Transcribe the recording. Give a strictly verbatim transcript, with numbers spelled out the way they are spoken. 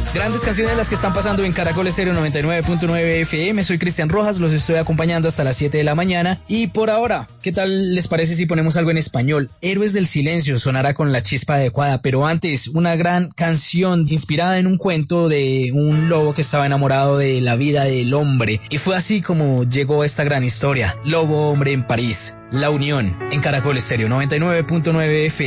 Grandes canciones las que están pasando en Caracol Estéreo noventa y nueve punto nueve F M. Soy Cristian Rojas, los estoy acompañando hasta las siete de la mañana. Y por ahora, ¿qué tal les parece si ponemos algo en español? Héroes del Silencio sonará con la chispa adecuada, pero antes, una gran canción inspirada en un cuento de un lobo que estaba enamorado de la vida del hombre. Y fue así como llegó esta gran historia. Lobo Hombre en París. La Unión, en Caracol Estéreo noventa y nueve punto nueve F M.